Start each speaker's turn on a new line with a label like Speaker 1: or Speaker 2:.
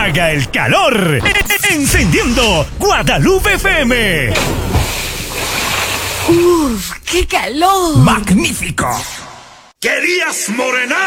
Speaker 1: apaga el calor. Encendiendo Guadalupe FM.
Speaker 2: ¡Uf! ¡Qué calor!
Speaker 1: ¡Magnífico!
Speaker 3: ¿Querías morenar?